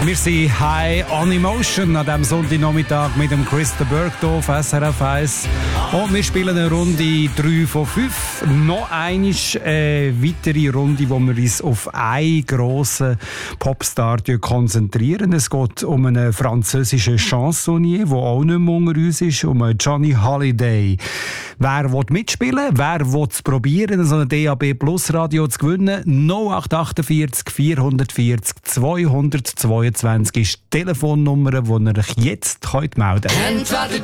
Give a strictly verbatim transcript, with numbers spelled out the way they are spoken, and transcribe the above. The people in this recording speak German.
Wir sind High on Emotion an diesem Sonntagnachmittag mit dem Christa Bergdorf, S R F eins. Und wir spielen eine Runde drei von fünf. Noch eine äh, weitere Runde, wo wir uns auf einen grossen Popstar konzentrieren. Es geht um einen französischen Chansonnier, der auch nicht mehr unter uns ist, um Johnny Hallyday. Wer will mitspielen, wer will es probieren, so ein D A B Plus Radio zu gewinnen? null acht acht vier vier vier null zwei zwei zwei ist die Telefonnummer, die ihr euch jetzt melden könnt.